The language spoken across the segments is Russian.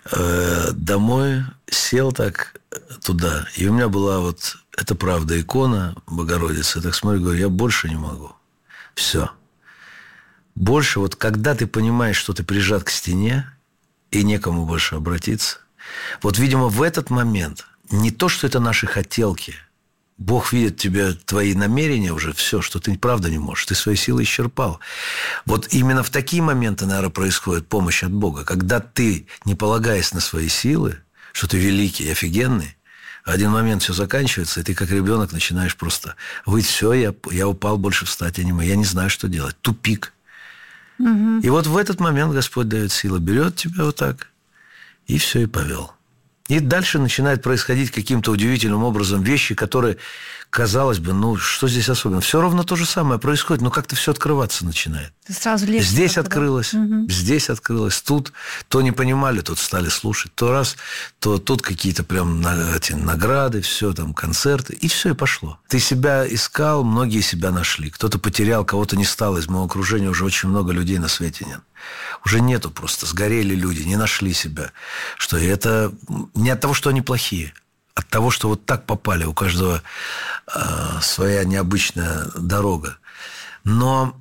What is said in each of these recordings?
домой, сел так туда. И у меня была вот, это правда, икона Богородицы. Я так смотрю, говорю, я больше не могу. Все. Больше вот когда ты понимаешь, что ты прижат к стене, и некому больше обратиться. Вот, видимо, в этот момент не то, что это наши хотелки. Бог видит тебя, твои намерения уже, все, что ты правда не можешь. Ты свои силы исчерпал. Вот именно в такие моменты, наверное, происходит помощь от Бога. Когда ты, не полагаясь на свои силы, что ты великий, офигенный, в один момент все заканчивается, и ты как ребенок начинаешь просто выть, все, я упал, больше встать я не могу. Я не знаю, что делать. Тупик. Угу. И вот в этот момент Господь дает силу, берет тебя вот так, и все, и повел. И дальше начинают происходить каким-то удивительным образом вещи, которые, казалось бы, ну, что здесь особенно? Все ровно то же самое происходит, но как-то все открываться начинает. Сразу легче. Здесь открылось, здесь открылось, тут то не понимали, тут стали слушать, то раз, то тут какие-то прям эти награды, все там, концерты, и все, и пошло. Ты себя искал, многие себя нашли. Кто-то потерял, кого-то не стало. Из моего окружения уже очень много людей на свете нет. Уже нету просто, сгорели люди, не нашли себя. Что это не от того, что они плохие, от того, что вот так попали, у каждого своя необычная дорога. Но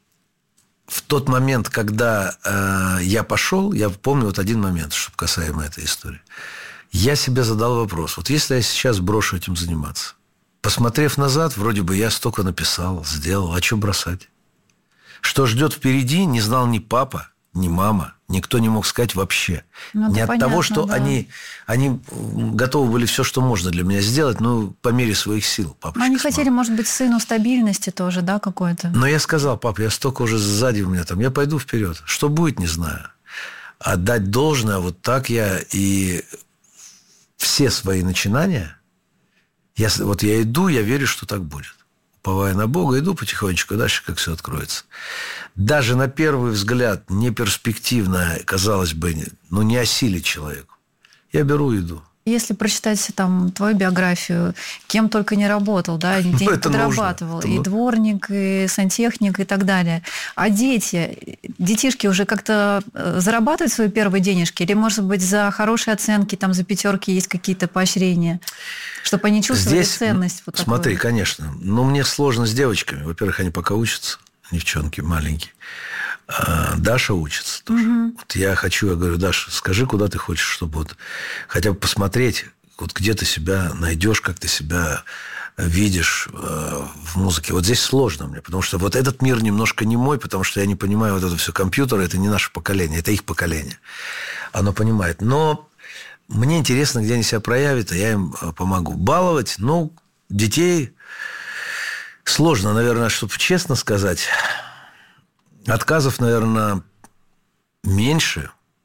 в тот момент, когда я пошел, я помню вот один момент, что касаемо этой истории. Я себе задал вопрос, вот если я сейчас брошу этим заниматься, посмотрев назад, вроде бы я столько написал, сделал, а что бросать? Что ждет впереди, не знал ни папа, ни мама. Никто не мог сказать вообще. Ну, не от понятно, того, что да. они готовы были все, что можно для меня сделать, но по мере своих сил. Они хотели, может быть, сыну стабильности тоже, да, какой-то? Но я сказал, папа, я столько уже сзади у меня там, я пойду вперед. Что будет, не знаю. Отдать должное, вот так я и все свои начинания, я иду, я верю, что так будет. Уповая на Бога, иду потихонечку дальше, как все откроется. Даже на первый взгляд неперспективно, казалось бы, не осилить человеку. Я беру и иду. Если прочитать там твою биографию, кем только не работал, да, нигде не подрабатывал, и дворник, и сантехник, и так далее. А детишки уже как-то зарабатывают свои первые денежки? Или, может быть, за хорошие оценки, там, за пятерки есть какие-то поощрения? Чтобы они чувствовали ценность. Вот смотри, конечно. Но мне сложно с девочками. Во-первых, они пока учатся, девчонки маленькие. Даша учится тоже. Угу. Вот я говорю, Даша, скажи, куда ты хочешь, чтобы вот хотя бы посмотреть, вот где ты себя найдешь, как ты себя видишь в музыке. Вот здесь сложно мне, потому что вот этот мир немножко не мой, потому что я не понимаю вот это все компьютеры, это не наше поколение, это их поколение. Оно понимает. Но мне интересно, где они себя проявят, и я им помогу. Баловать, детей сложно, наверное, чтобы честно сказать. Отказов, наверное, меньше.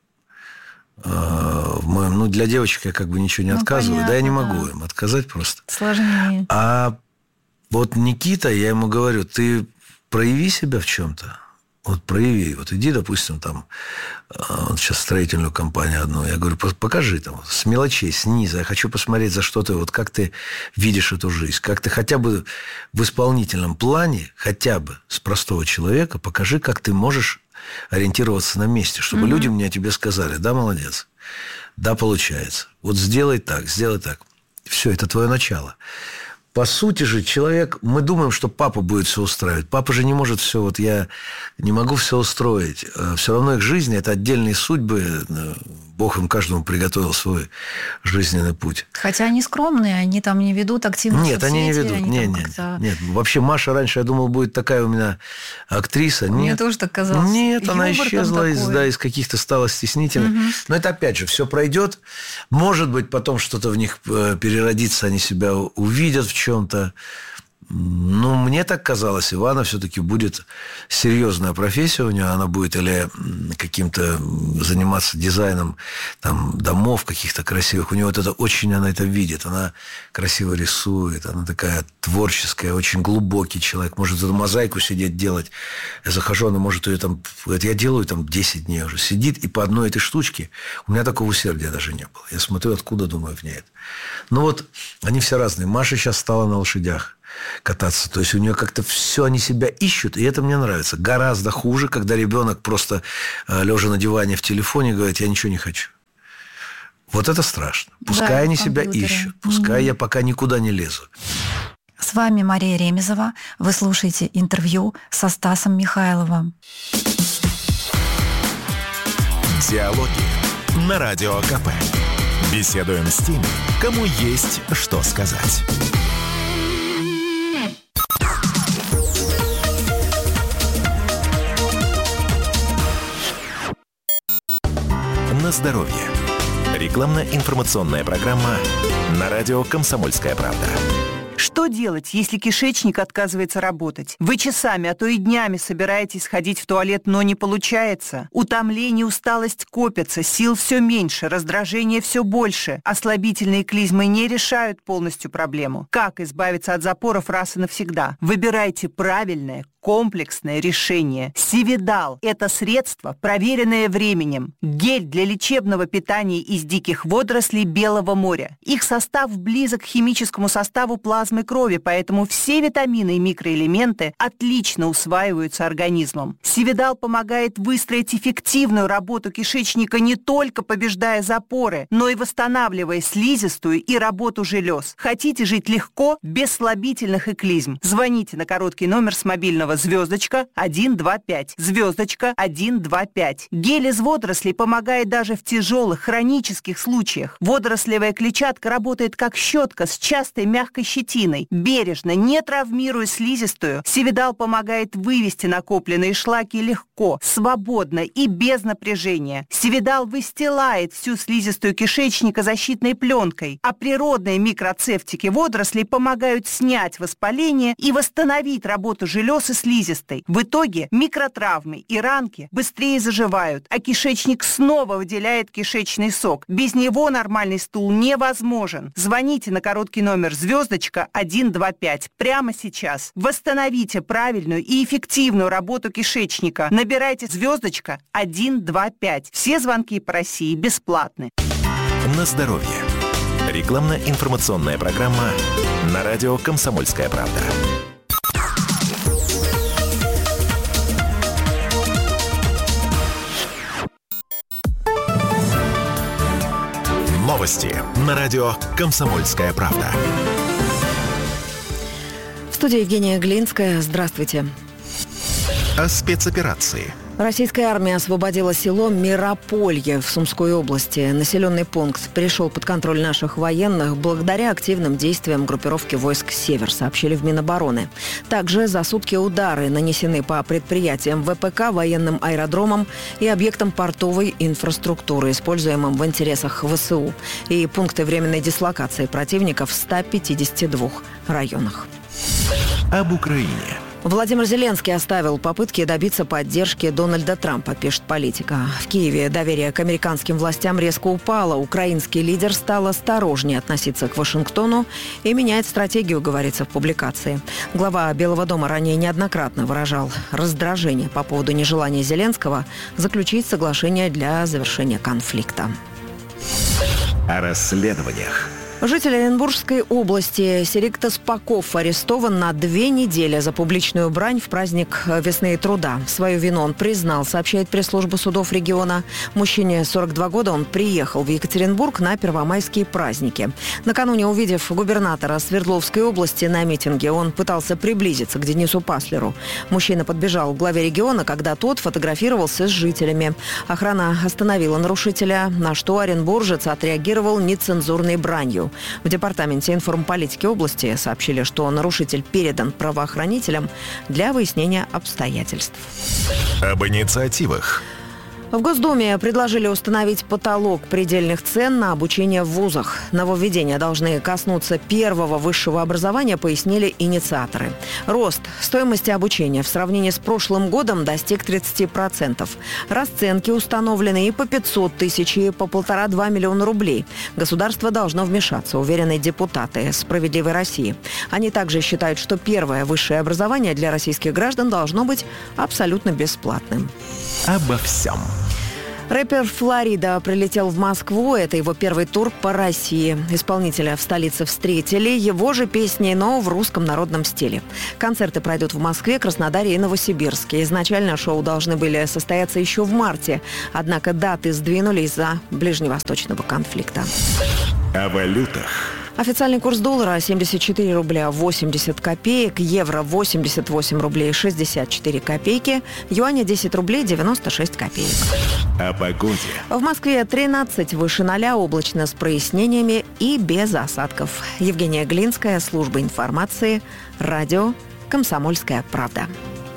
Для девочек я как бы ничего не отказываю. Понятно, да, я не могу им отказать просто. Сложнее. А вот Никита, я ему говорю, ты прояви себя в чем-то. Вот прояви. Вот иди, допустим, там, он сейчас строительную компанию одну. Я говорю, покажи там, с мелочей, снизу. Я хочу посмотреть, за что ты, вот как ты видишь эту жизнь. Как ты хотя бы в исполнительном плане, хотя бы с простого человека, покажи, как ты можешь ориентироваться на месте. Чтобы люди мне о тебе сказали, да, молодец, да, получается. Вот сделай так, сделай так. Все, это твое начало. По сути же, человек... Мы думаем, что папа будет все устраивать. Папа же не может все... Вот я не могу все устроить. Все равно их жизнь – это отдельные судьбы. Бог им каждому приготовил свой жизненный путь. Хотя они скромные, они там не ведут активно. Нет, они не ведут. Нет. Вообще Маша раньше, я думал, будет такая у меня актриса. Мне тоже так казалось. Нет, она исчезла из каких-то, стала стеснительной. Угу. Но это опять же, все пройдет. Может быть, потом что-то в них переродится, они себя увидят в чем-то. Мне так казалось, Ивана все-таки будет серьезная профессия у нее, она будет или каким-то заниматься дизайном там, домов каких-то красивых. У нее вот это очень, она это видит, она красиво рисует, она такая творческая, очень глубокий человек, может эту мозаику сидеть делать. Я захожу, она может ее там, говорит, я делаю там 10 дней уже, сидит, и по одной этой штучке у меня такого усердия даже не было. Я смотрю, откуда, думаю, в ней это. Они все разные. Маша сейчас стала на лошадях кататься. То есть у нее как-то все, они себя ищут, и это мне нравится. Гораздо хуже, когда ребенок просто лежа на диване в телефоне говорит, я ничего не хочу. Вот это страшно. Пускай они себя ищут, пускай я пока никуда не лезу. С вами Мария Ремезова. Вы слушаете интервью со Стасом Михайловым. Диалоги на Радио КП. Беседуем с теми, кому есть что сказать. На здоровье. Рекламно-информационная программа на радио «Комсомольская правда». Что делать, если кишечник отказывается работать? Вы часами, а то и днями собираетесь сходить в туалет, но не получается. Утомление, усталость копятся, сил все меньше, раздражение все больше. Ослабительные клизмы не решают полностью проблему. Как избавиться от запоров раз и навсегда? Выбирайте правильное, комплексное решение. Сивидал – это средство, проверенное временем. Гель для лечебного питания из диких водорослей Белого моря. Их состав близок к химическому составу плазмы крови, поэтому все витамины и микроэлементы отлично усваиваются организмом. Сивидал помогает выстроить эффективную работу кишечника, не только побеждая запоры, но и восстанавливая слизистую и работу желез. Хотите жить легко, без слабительных и клизм? Звоните на короткий номер с мобильного *125, *125. Гель из водорослей помогает даже в тяжелых хронических случаях. Водорослевая клетчатка работает как щетка с частой мягкой щетиной. Бережно, не травмируя слизистую, Сивидал помогает вывести накопленные шлаки легко, свободно и без напряжения. Сивидал выстилает всю слизистую кишечника защитной пленкой, а природные микроцефтики водорослей помогают снять воспаление и восстановить работу желез и слизистой. В итоге микротравмы и ранки быстрее заживают, а кишечник снова выделяет кишечный сок. Без него нормальный стул невозможен. Звоните на короткий номер *125 прямо сейчас. Восстановите правильную и эффективную работу кишечника. Набирайте *125. Все звонки по России бесплатны. На здоровье. Рекламно-информационная программа на радио «Комсомольская правда». Новости на радио «Комсомольская правда». В студии Евгения Глинская. Здравствуйте. О спецоперации. Российская армия освободила село Мирополье в Сумской области. Населенный пункт перешел под контроль наших военных благодаря активным действиям группировки войск «Север», сообщили в Минобороны. Также за сутки удары нанесены по предприятиям ВПК, военным аэродромам и объектам портовой инфраструктуры, используемым в интересах ВСУ, и пункты временной дислокации противника в 152 районах. Об Украине. Владимир Зеленский оставил попытки добиться поддержки Дональда Трампа, пишет «Политика». В Киеве доверие к американским властям резко упало. Украинский лидер стал осторожнее относиться к Вашингтону и меняет стратегию, говорится в публикации. Глава Белого дома ранее неоднократно выражал раздражение по поводу нежелания Зеленского заключить соглашение для завершения конфликта. О расследованиях. Житель Оренбургской области Серикта Спаков арестован на 2 недели за публичную брань в праздник весны и труда. Свою вину он признал, сообщает пресс-служба судов региона. Мужчине 42 года, он приехал в Екатеринбург на первомайские праздники. Накануне, увидев губернатора Свердловской области на митинге, он пытался приблизиться к Денису Паслеру. Мужчина подбежал к главе региона, когда тот фотографировался с жителями. Охрана остановила нарушителя, на что оренбуржец отреагировал нецензурной бранью. В департаменте информполитики области сообщили, что нарушитель передан правоохранителям для выяснения обстоятельств. Об инициативах. В Госдуме предложили установить потолок предельных цен на обучение в вузах. Нововведения должны коснуться первого высшего образования, пояснили инициаторы. Рост стоимости обучения в сравнении с прошлым годом достиг 30%. Расценки установлены и по 500 тысяч, и по 1,5-2 миллиона рублей. Государство должно вмешаться, уверены депутаты «Справедливой России». Они также считают, что первое высшее образование для российских граждан должно быть абсолютно бесплатным. Обо всем. Рэпер Флорида прилетел в Москву. Это его первый тур по России. Исполнителя в столице встретили его же песни, но в русском народном стиле. Концерты пройдут в Москве, Краснодаре и Новосибирске. Изначально шоу должны были состояться еще в марте. Однако даты сдвинули из-за ближневосточного конфликта. О валютах. Официальный курс доллара 74 рубля 80 копеек, евро 88 рублей 64 копейки, юаня 10 рублей 96 копеек. О погоде. В Москве 13, выше 0, облачно с прояснениями и без осадков. Евгения Глинская, служба информации, радио «Комсомольская правда».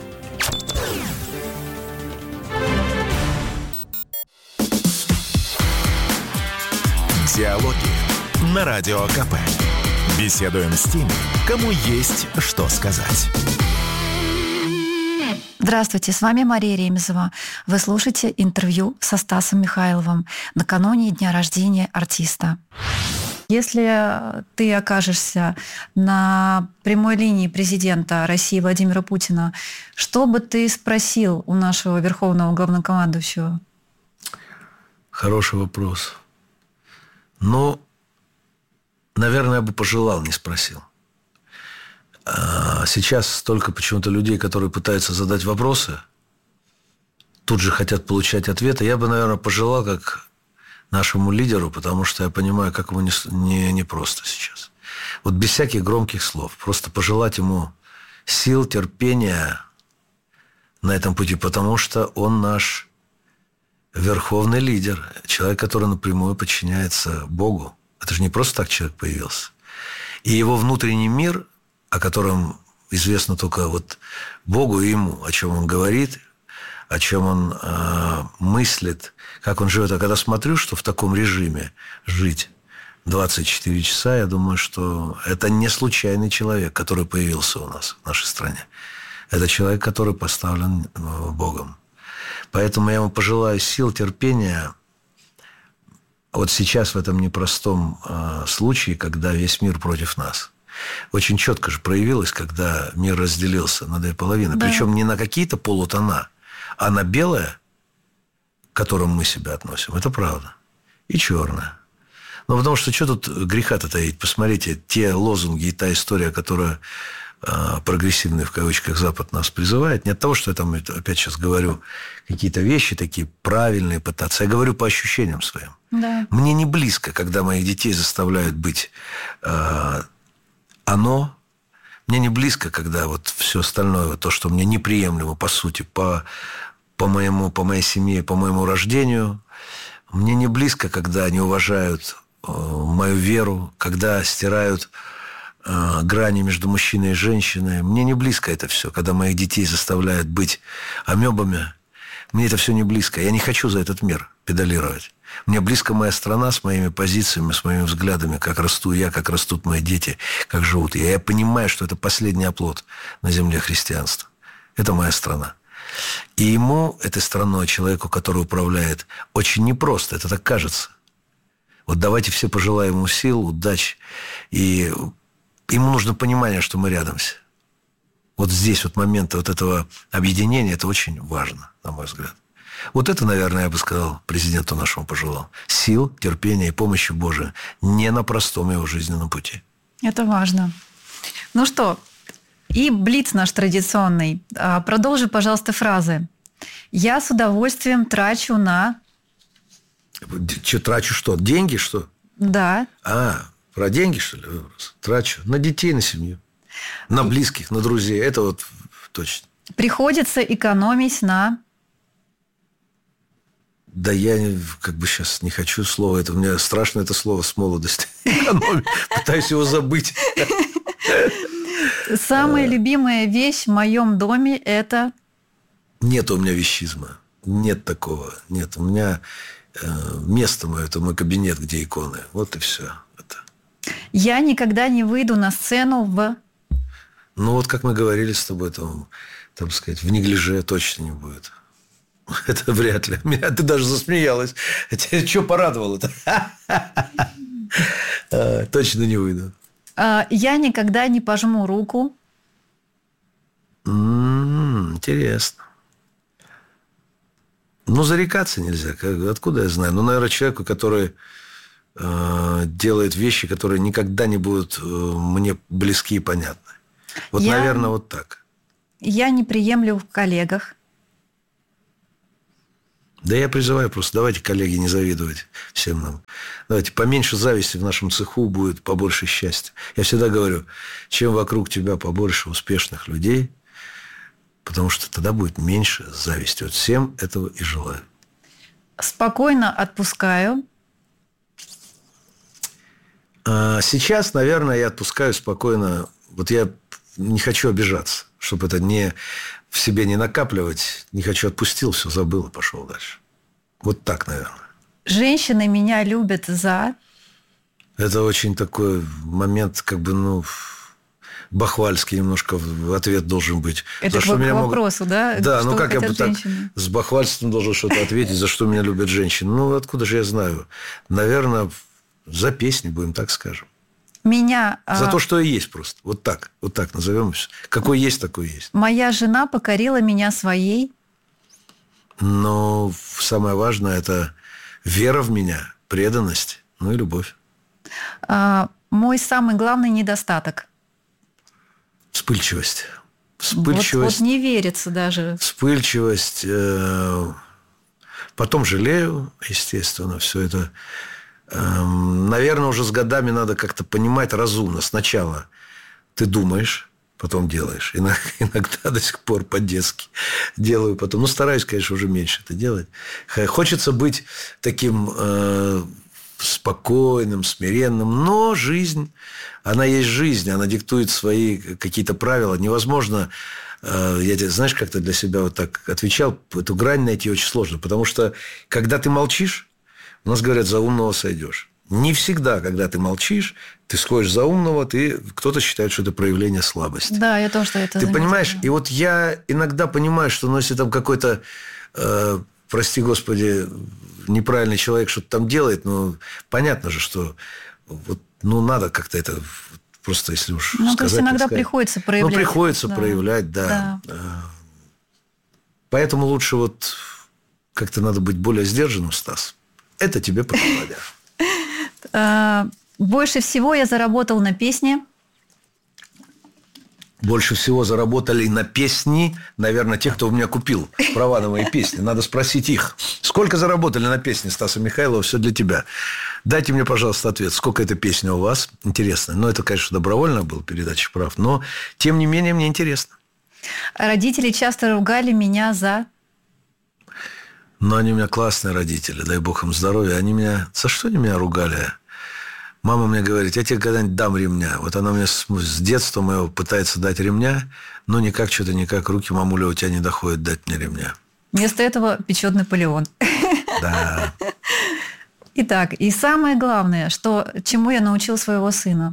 Диалоги на Радио КП. Беседуем с теми, кому есть что сказать. Здравствуйте, с вами Мария Ремезова. Вы слушаете интервью со Стасом Михайловым накануне дня рождения артиста. Если ты окажешься на прямой линии президента России Владимира Путина, что бы ты спросил у нашего верховного главнокомандующего? Хороший вопрос. Ну, наверное, я бы пожелал, не спросил. Сейчас столько почему-то людей, которые пытаются задать вопросы, тут же хотят получать ответы. Я бы, наверное, пожелал как нашему лидеру, потому что я понимаю, как ему не просто сейчас. Вот без всяких громких слов. Просто пожелать ему сил, терпения на этом пути, потому что он наш верховный лидер, человек, который напрямую подчиняется Богу. Это же не просто так человек появился. И его внутренний мир, о котором известно только вот Богу и ему, о чем он говорит, о чем он мыслит, как он живет. А когда смотрю, что в таком режиме жить 24 часа, я думаю, что это не случайный человек, который появился у нас в нашей стране. Это человек, который поставлен Богом. Поэтому я ему пожелаю сил, терпения. Вот сейчас в этом непростом случае, когда весь мир против нас. Очень четко же проявилось, когда мир разделился на две половины. Да. Причем не на какие-то полутона, а на белое, к которому мы себя относим. Это правда. И черное. Ну, потому что что тут греха-то таить? Посмотрите, те лозунги и та история, которая прогрессивный, в кавычках, Запад нас призывает. Не от того, что я там опять сейчас говорю какие-то вещи такие правильные пытаться. Я говорю по ощущениям своим. Да. Мне не близко, когда моих детей заставляют быть оно. Мне не близко, когда вот все остальное, то, что мне неприемлемо, по сути, по моей семье, по моему рождению. Мне не близко, когда они уважают мою веру, когда стирают грани между мужчиной и женщиной. Мне не близко это все, когда моих детей заставляют быть амебами. Мне это все не близко. Я не хочу за этот мир педалировать. Мне близко моя страна с моими позициями, с моими взглядами, как расту я, как растут мои дети, как живут я. Я понимаю, что это последний оплот на земле христианства. Это моя страна. И ему, этой страной, человеку, который управляет, очень непросто. Это так кажется. Вот давайте все пожелаем ему сил, удачи. И ему нужно понимание, что мы рядом все. Вот здесь вот моменты вот этого объединения, это очень важно, на мой взгляд. Вот это, наверное, я бы сказал, президенту нашему пожелал. Сил, терпения и помощи Божией не на простом его жизненном пути. Это важно. Ну что, и блиц наш традиционный. Продолжи, пожалуйста, фразы. Я с удовольствием трачу на... Трачу что? Деньги, что? Да. Про деньги, что ли? Трачу на детей, на семью. На близких, на друзей. Это вот точно. Приходится экономить на... Да я как бы сейчас не хочу слова. Это мне страшно это слово с молодости. Экономить. Пытаюсь его забыть. Самая любимая вещь в моем доме – это... Нет у меня вещизма. Нет такого. Нет. У меня место мое, это мой кабинет, где иконы. Вот и все. Это. Я никогда не выйду на сцену в... Ну, вот как мы говорили с тобой, там сказать, в неглиже точно не будет. Это вряд ли. Ты даже засмеялась. Тебя что порадовало-то? Точно не выйду. Я никогда не пожму руку. Интересно. Зарекаться нельзя. Откуда я знаю? Наверное, человеку, который делает вещи, которые никогда не будут мне близки и понятны. Наверное, вот так. Я не приемлю в коллегах. Да я призываю просто, давайте, коллеги, не завидовать всем нам. Давайте, поменьше зависти в нашем цеху будет, побольше счастья. Я всегда говорю, чем вокруг тебя побольше успешных людей, потому что тогда будет меньше зависти. Вот всем этого и желаю. Спокойно отпускаю. Сейчас, наверное, я отпускаю спокойно. Вот я не хочу обижаться, чтобы это в себе не накапливать. Не хочу, отпустил, все, забыл и пошел дальше. Вот так, наверное. Женщины меня любят за... Это очень такой момент, бахвальский немножко в ответ должен быть. Это к вопросу, да? Да, что как бы так женщины? с бахвальством должен что-то ответить, за что меня любят женщины. Откуда же я знаю? Наверное, за песни, будем так скажем. За то, что я есть просто. Вот так назовем. Какой есть, такой есть. Моя жена покорила меня своей. Но самое важное – это вера в меня, преданность, и любовь. Мой самый главный недостаток. Вспыльчивость. Вот не верится даже. Вспыльчивость. Потом жалею, естественно, все это. Наверное, уже с годами надо как-то понимать разумно. Сначала ты думаешь, потом делаешь. Иногда до сих пор по-детски делаю потом. Стараюсь, конечно, уже меньше это делать. Хочется быть таким спокойным, смиренным. Но жизнь, она есть жизнь. Она диктует свои какие-то правила. Невозможно... Я, знаешь, как-то для себя вот так отвечал. Эту грань найти очень сложно. Потому что, когда ты молчишь, у нас говорят, за умного сойдешь. Не всегда, когда ты молчишь, ты сходишь за умного, кто-то считает, что это проявление слабости. Да, я тоже это заметила. Ты понимаешь? И вот я иногда понимаю, что если там какой-то, прости господи, неправильный человек что-то там делает, понятно же, что надо как-то это просто, если уж сказать. То есть иногда приходится проявлять. Приходится проявлять, да. Поэтому лучше как-то надо быть более сдержанным, Стас. Это тебе похваля. Больше всего я заработал на песне. Больше всего заработали на песни, наверное, те, кто у меня купил права на мои песни. Надо спросить их. Сколько заработали на песни Стаса Михайлова? Все для тебя. Дайте мне, пожалуйста, ответ. Сколько эта песня у вас? Интересно. Это, конечно, добровольно была передача прав, но, тем не менее, мне интересно. Родители часто ругали меня за... Но они у меня классные родители, дай бог им здоровья. За что они меня ругали? Мама мне говорит, я тебе когда-нибудь дам ремня. Она мне с детства моего пытается дать ремня, но никак, руки, мамуля, у тебя не доходят дать мне ремня. Вместо этого печет Наполеон. Да. Итак, и самое главное, чему я научил своего сына?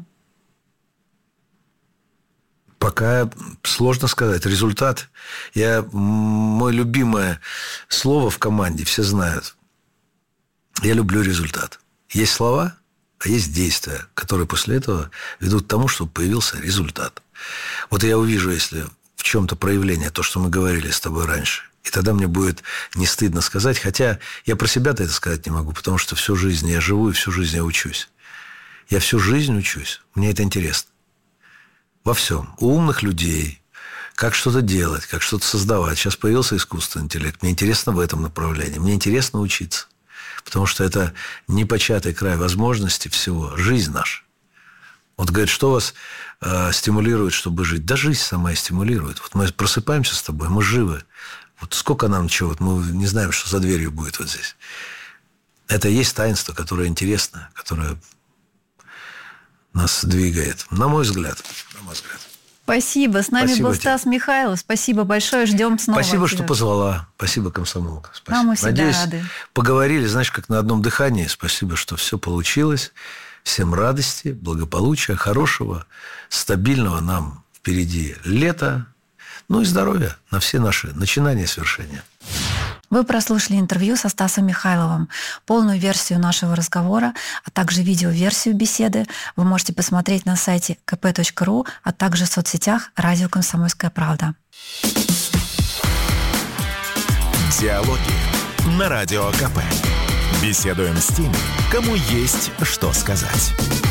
Пока сложно сказать. Результат. Мое любимое слово в команде, все знают. Я люблю результат. Есть слова, а есть действия, которые после этого ведут к тому, чтобы появился результат. Я увижу, если в чем-то проявление, то, что мы говорили с тобой раньше, и тогда мне будет не стыдно сказать, хотя я про себя-то это сказать не могу, потому что всю жизнь я живу и всю жизнь я учусь. Я всю жизнь учусь. Мне это интересно. Во всем. У умных людей, как что-то делать, как что-то создавать. Сейчас появился искусственный интеллект. Мне интересно в этом направлении. Мне интересно учиться. Потому что это непочатый край возможностей всего. Жизнь наша. Говорит, что вас стимулирует, чтобы жить? Да жизнь сама и стимулирует. Мы просыпаемся с тобой, мы живы. Сколько нам чего, мы не знаем, что за дверью будет здесь. Это и есть таинство, которое интересно, которое нас двигает. На мой взгляд. Спасибо. С нами был Стас Михайлов. Спасибо большое. Ждем снова. Спасибо, что позвала. Спасибо, комсомолка. Спасибо. Мы всегда Надеюсь, рады. Поговорили, знаешь, как на одном дыхании. Спасибо, что все получилось. Всем радости, благополучия, хорошего, стабильного нам впереди лета. И здоровья на все наши начинания и свершения. Вы прослушали интервью со Стасом Михайловым. Полную версию нашего разговора, а также видеоверсию беседы вы можете посмотреть на сайте kp.ru, а также в соцсетях «Радио Комсомольская правда». Диалоги на Радио КП. Беседуем с теми, кому есть что сказать.